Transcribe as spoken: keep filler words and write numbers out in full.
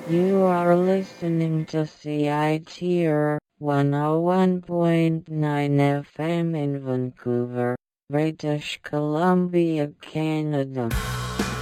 You are listening to C I T R one oh one point nine F M in Vancouver, British Columbia, Canada.